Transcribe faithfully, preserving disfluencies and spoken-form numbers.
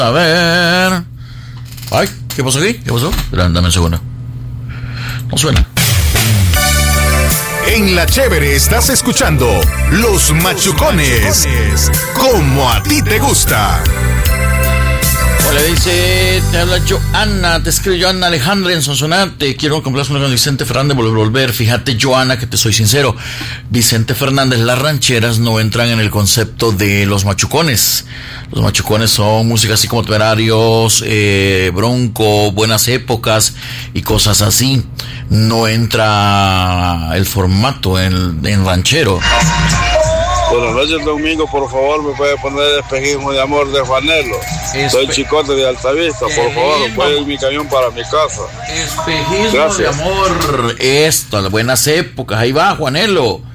A ver. Ay, ¿qué pasó aquí? ¿Qué pasó? Espera, dame un segundo. No suena. En La Chévere estás escuchando Los Machucones, como a ti te gusta. Hola, dice, te habla Joana, te escribe Joana Alejandra en Sonsonate. Quiero complacer con Vicente Fernández, volver, volver. Fíjate, Joana, que te soy sincero. Vicente Fernández, las rancheras no entran en el concepto de los machucones. Los machucones son música así como Temerarios, eh, Bronco, Buenas Épocas y cosas así. No entra el formato en, en ranchero. Buenas noches, Domingo, por favor, me puede poner el Espejismo de Amor de Juanelo. Espe- Soy Chicote de Altavista, por favor, puede ir mi camión para mi casa. Espejismo Gracias. de Amor, esto, las Buenas Épocas, ahí va, Juanelo.